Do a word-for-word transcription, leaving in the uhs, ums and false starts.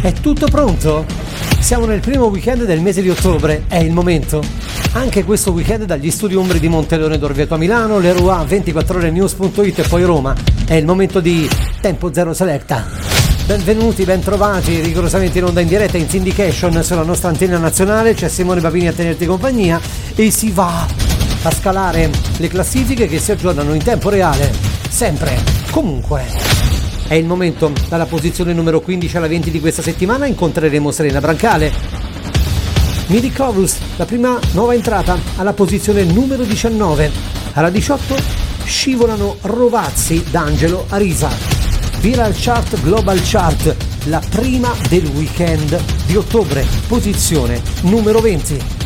È tutto pronto? Siamo nel primo weekend del mese di ottobre, è il momento. Anche questo weekend dagli studi Umbri di Monteleone d'Orvieto a Milano, Leroy ventiquattro ore news punto it e poi Roma. È il momento di Tempo Zero Selecta. Benvenuti, bentrovati, rigorosamente in onda in diretta in syndication sulla nostra antenna nazionale. C'è Simone Babini a tenerti compagnia e si va a scalare le classifiche che si aggiornano in tempo reale, sempre, comunque. È il momento, dalla posizione numero quindici alla venti di questa settimana incontreremo Serena Brancale. Midi Chorus, la prima nuova entrata, alla posizione numero diciannove. Alla diciotto scivolano Rovazzi d'Angelo Arisa. Viral Chart Global Chart, la prima del weekend di ottobre, posizione numero venti.